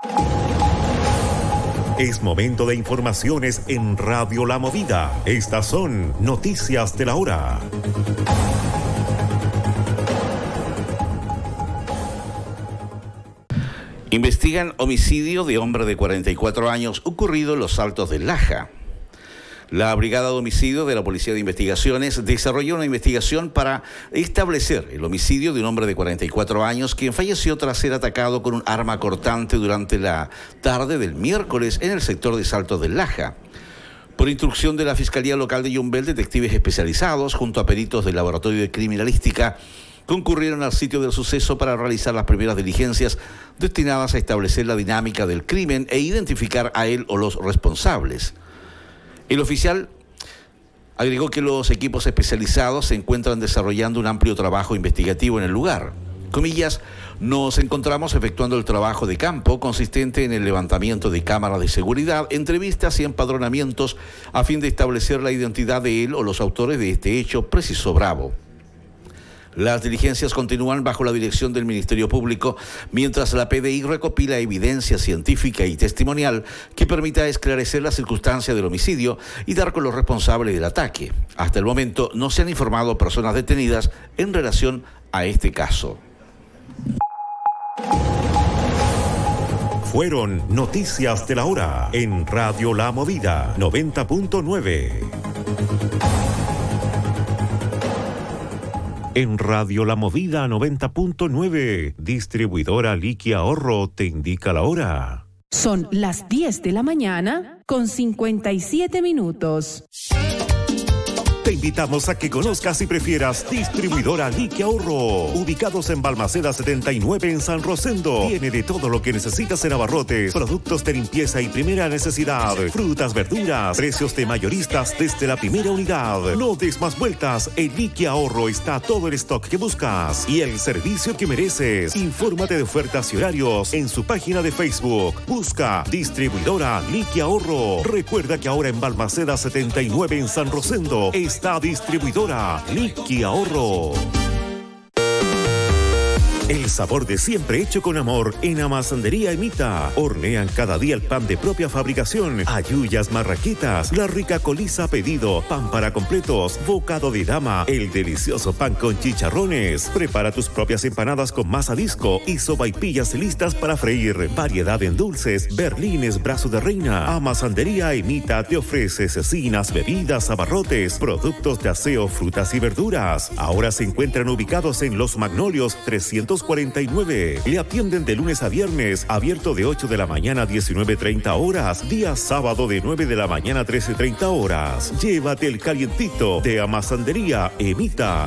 Es momento de informaciones en Radio La Movida. Estas son noticias de la hora. Investigan homicidio de hombre de 44 años ocurrido en los Altos del Laja. La Brigada de Homicidio de la Policía de Investigaciones desarrolló una investigación para establecer el homicidio de un hombre de 44 años quien falleció tras ser atacado con un arma cortante durante la tarde del miércoles en el sector de Saltos del Laja. Por instrucción de la Fiscalía Local de Yumbel, detectives especializados junto a peritos del Laboratorio de Criminalística concurrieron al sitio del suceso para realizar las primeras diligencias destinadas a establecer la dinámica del crimen e identificar a él o los responsables. El oficial agregó que los equipos especializados se encuentran desarrollando un amplio trabajo investigativo en el lugar. Comillas, nos encontramos efectuando el trabajo de campo consistente en el levantamiento de cámaras de seguridad, entrevistas y empadronamientos a fin de establecer la identidad de él o los autores de este hecho, precisó Bravo. Las diligencias continúan bajo la dirección del Ministerio Público, mientras la PDI recopila evidencia científica y testimonial que permita esclarecer las circunstancias del homicidio y dar con los responsables del ataque. Hasta el momento no se han informado personas detenidas en relación a este caso. Fueron noticias de la hora en Radio La Movida 90.9. En Radio La Movida 90.9, distribuidora Liqui Ahorro te indica la hora. Son las 10 de la mañana con 57 minutos. Te invitamos a que conozcas y prefieras Distribuidora Liqui Ahorro. Ubicados en Balmaceda 79 en San Rosendo. Tiene de todo lo que necesitas en abarrotes, productos de limpieza y primera necesidad, frutas, verduras, precios de mayoristas desde la primera unidad. No des más vueltas, en Liqui Ahorro está todo el stock que buscas y el servicio que mereces. Infórmate de ofertas y horarios en su página de Facebook. Busca Distribuidora Liqui Ahorro. Recuerda que ahora en Balmaceda 79 en San Rosendo está Distribuidora Liqui Ahorro. El sabor de siempre hecho con amor en Amasandería Emita. Hornean cada día el pan de propia fabricación, ayuyas, marraquitas, la rica coliza a pedido, pan para completos, bocado de dama, el delicioso pan con chicharrones. Prepara tus propias empanadas con masa disco y sopaipillas listas para freír. Variedad en dulces, berlines, brazo de reina. Amasandería Emita te ofrece cecinas, bebidas, abarrotes, productos de aseo, frutas y verduras. Ahora se encuentran ubicados en Los Magnolios 349. Le atienden de lunes a viernes, abierto de 8 de la mañana a 19:30 horas, día sábado de 9 de la mañana a 13:30 horas. Llévate el calientito de Amasandería Emita.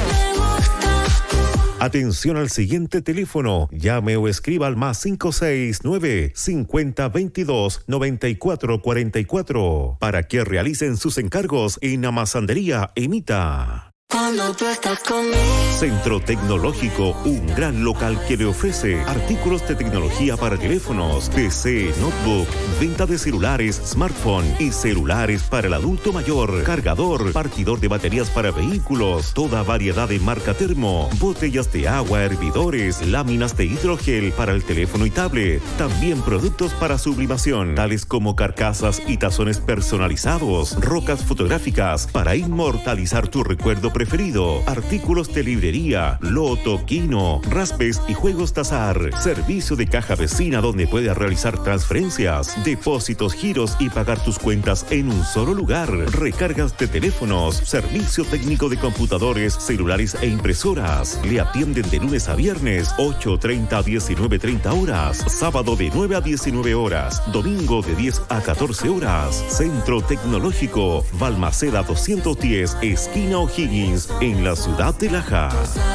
Atención al siguiente teléfono. Llame o escriba al +569 50 22 94 44 para que realicen sus encargos en Amasandería Emita. Cuando tú estás conmigo. Centro Tecnológico, un gran local que le ofrece artículos de tecnología para teléfonos, PC, notebook, venta de celulares, smartphone y celulares para el adulto mayor, cargador, partidor de baterías para vehículos, toda variedad de marca termo, botellas de agua, hervidores, láminas de hidrogel para el teléfono y tablet, también productos para sublimación, tales como carcasas y tazones personalizados, rocas fotográficas para inmortalizar tu recuerdo preferido, artículos de librería, loto, quino, raspes y juegos de azar, servicio de caja vecina donde puedes realizar transferencias, depósitos, giros y pagar tus cuentas en un solo lugar, recargas de teléfonos, servicio técnico de computadores, celulares e impresoras. Le atienden de lunes a viernes 8:30 a 19:30 horas, sábado de 9 a 19 horas, domingo de 10 a 14 horas. Centro Tecnológico, Balmaceda 210, esquina O'Higgins, en la ciudad de Laja.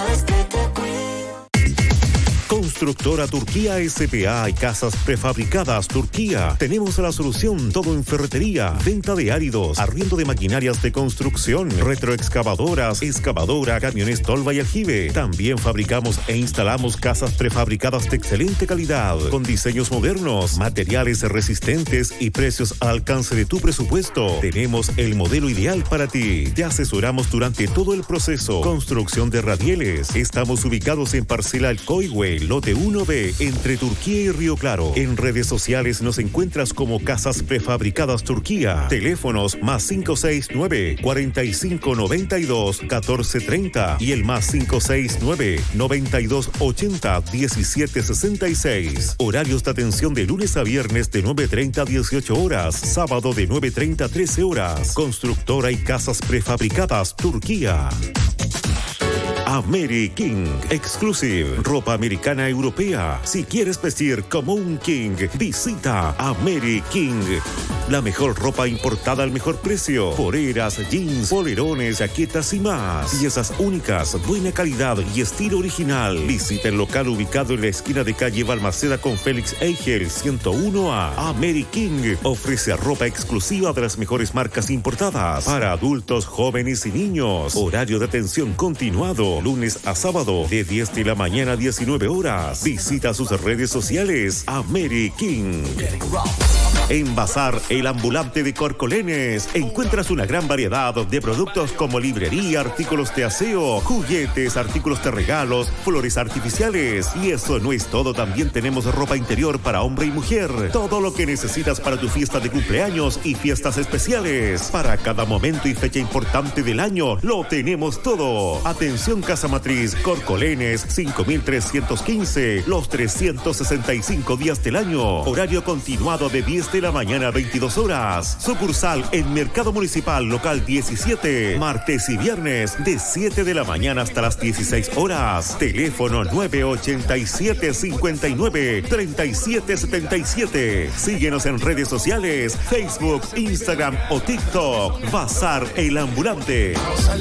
Constructora Turquía S.p.A. y Casas Prefabricadas Turquía. Tenemos la solución, todo en ferretería, venta de áridos, arriendo de maquinarias de construcción, retroexcavadoras, excavadora, camiones tolva y aljibe. También fabricamos e instalamos casas prefabricadas de excelente calidad, con diseños modernos, materiales resistentes y precios al alcance de tu presupuesto. Tenemos el modelo ideal para ti. Te asesoramos durante todo el proceso. Construcción de radieles. Estamos ubicados en Parcela El Coihue, lote 71B entre Turquía y Río Claro. En redes sociales nos encuentras como Casas Prefabricadas Turquía. Teléfonos +569 4592 1430 y el +569 9280 1766. Horarios de atención de lunes a viernes de 9:30 a 18 horas, sábado de 9:30 a 13 horas. Constructora y Casas Prefabricadas Turquía. Ameriking Exclusive, ropa americana europea. Si quieres vestir como un king, visita Ameriking. La mejor ropa importada al mejor precio. Poleras, jeans, polerones, jaquetas y más. Piezas únicas, buena calidad y estilo original. Visita el local ubicado en la esquina de calle Balmaceda con Félix Eigel 101A. Ameriking ofrece ropa exclusiva de las mejores marcas importadas para adultos, jóvenes y niños. Horario de atención continuado. Lunes a sábado de 10 de la mañana a 19 horas. Visita sus redes sociales Ameriking. En Bazar El Ambulante de Corcolenes encuentras una gran variedad de productos como librería, artículos de aseo, juguetes, artículos de regalos, flores artificiales. Y eso no es todo, también tenemos ropa interior para hombre y mujer. Todo lo que necesitas para tu fiesta de cumpleaños y fiestas especiales. Para cada momento y fecha importante del año, lo tenemos todo. Atención Casa Matriz, Corcolenes, 5315, los 365 días del año. Horario continuado de 10 de la mañana a 22 horas. Sucursal en Mercado Municipal, local 17. Martes y viernes de 7 de la mañana hasta las 16 horas. Teléfono 987-59-3777. Síguenos en redes sociales, Facebook, Instagram o TikTok. Bazar El Ambulante.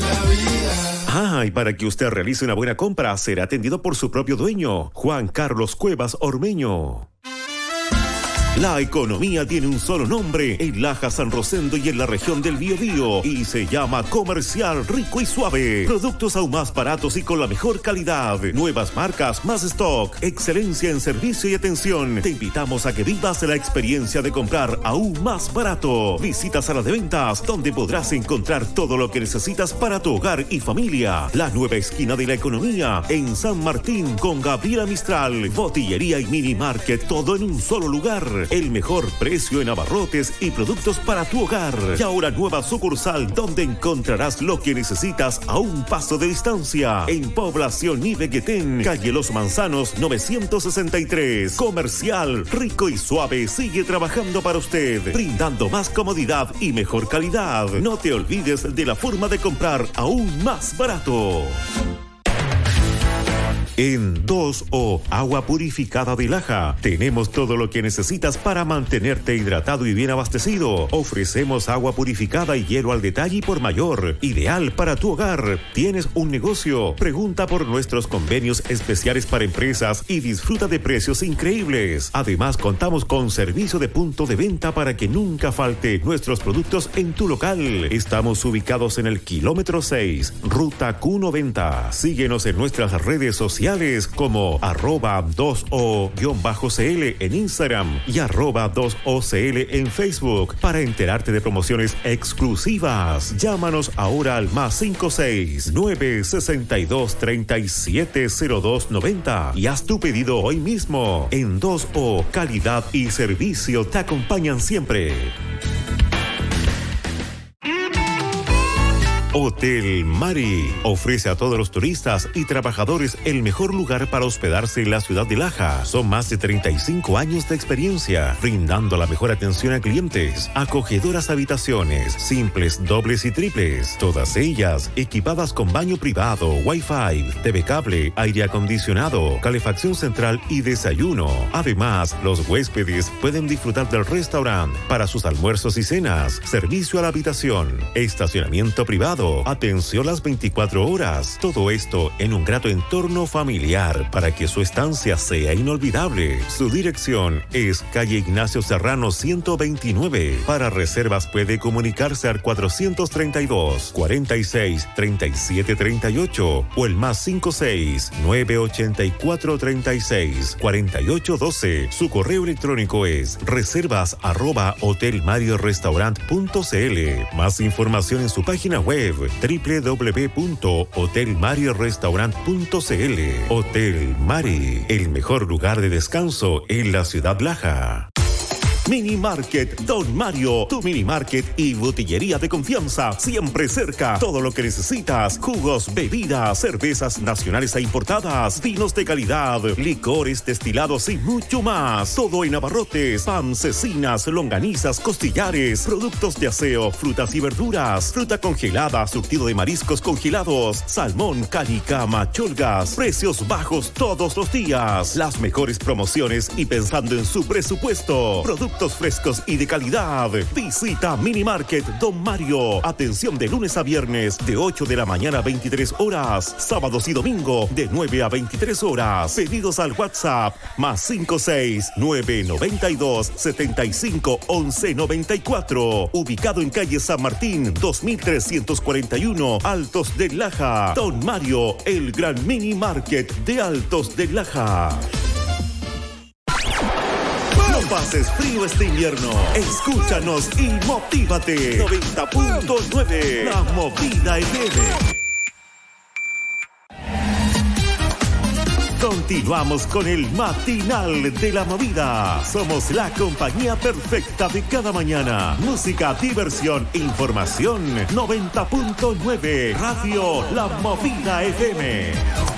Y para que usted realice una buena compra, será atendido por su propio dueño, Juan Carlos Cuevas Ormeño. La economía tiene un solo nombre en Laja, San Rosendo y en la región del Biobío y se llama Comercial Rico y Suave. Productos aún más baratos y con la mejor calidad. Nuevas marcas, más stock, excelencia en servicio y atención. Te invitamos a que vivas la experiencia de comprar aún más barato. Visita Sala de Ventas, donde podrás encontrar todo lo que necesitas para tu hogar y familia. La nueva esquina de la economía en San Martín con Gabriela Mistral. Botillería y mini market, todo en un solo lugar. El mejor precio en abarrotes y productos para tu hogar. Y ahora nueva sucursal donde encontrarás lo que necesitas a un paso de distancia. En Población Ibeguetén, calle Los Manzanos 963. Comercial Rico y Suave sigue trabajando para usted, brindando más comodidad y mejor calidad. No te olvides de la forma de comprar aún más barato. En 2O, agua purificada de Laja, tenemos todo lo que necesitas para mantenerte hidratado y bien abastecido. Ofrecemos agua purificada y hielo al detalle y por mayor, ideal para tu hogar. ¿Tienes un negocio? Pregunta por nuestros convenios especiales para empresas y disfruta de precios increíbles. Además, contamos con servicio de punto de venta para que nunca falte nuestros productos en tu local. Estamos ubicados en el kilómetro 6, ruta Q90. Síguenos en nuestras redes sociales como @2O_CL en Instagram y @2OCL en Facebook para enterarte de promociones exclusivas. Llámanos ahora al +56 962 370290 y haz tu pedido hoy mismo. En 2O, calidad y servicio te acompañan siempre. Hotel Mari ofrece a todos los turistas y trabajadores el mejor lugar para hospedarse en la ciudad de Laja. Son más de 35 años de experiencia, brindando la mejor atención a clientes, acogedoras habitaciones, simples, dobles y triples, todas ellas equipadas con baño privado, Wi-Fi, TV cable, aire acondicionado, calefacción central y desayuno. Además, los huéspedes pueden disfrutar del restaurante para sus almuerzos y cenas, servicio a la habitación, estacionamiento privado, atención las 24 horas. Todo esto en un grato entorno familiar para que su estancia sea inolvidable. Su dirección es calle Ignacio Serrano 129. Para reservas puede comunicarse al 432 46 37 38 o el +56 984 36 48 12. Su correo electrónico es reservas@hotelmariorestaurant.cl. Más información en su página web web www.hotelmarirestaurant.cl. Hotel Mari, el mejor lugar de descanso en la ciudad Laja. Mini Market Don Mario, tu mini market y botillería de confianza, siempre cerca. Todo lo que necesitas: jugos, bebidas, cervezas nacionales e importadas, vinos de calidad, licores destilados y mucho más. Todo en abarrotes, pan, cecinas, longanizas, costillares, productos de aseo, frutas y verduras, fruta congelada, surtido de mariscos congelados, salmón, canicama, cholgas, precios bajos todos los días, las mejores promociones y pensando en su presupuesto. Productos frescos y de calidad. Visita Mini Market Don Mario. Atención de lunes a viernes de 8 de la mañana a 23 horas. Sábados y domingo de 9 a 23 horas. Pedidos al WhatsApp +56 992 75 11 94. Ubicado en calle San Martín 2341, Altos de Laja. Don Mario, el gran Mini Market de Altos de Laja. No pases frío este invierno. Escúchanos y motívate. 90.9, La Movida FM. Continuamos con el matinal de la movida. Somos la compañía perfecta de cada mañana. Música, diversión, información. 90.9, Radio La Movida FM.